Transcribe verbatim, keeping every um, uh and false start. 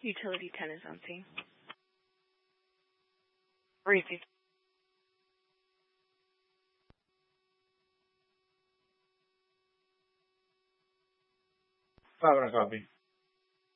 Utility ten is on scene. Receive. Five hundred copy.